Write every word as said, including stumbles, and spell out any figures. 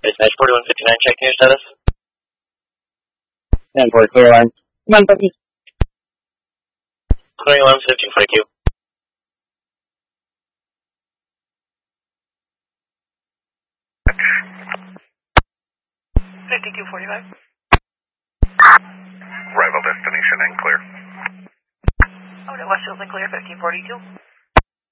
Dispatch forty-one fifty-nine, checking your status. ten four, clear line. Come on, puppy. Clearing alarms fifteen forty Q. fifty-two forty-five. Arrival destination and clear. Oh, no, West Hills and clear, fifteen forty-two.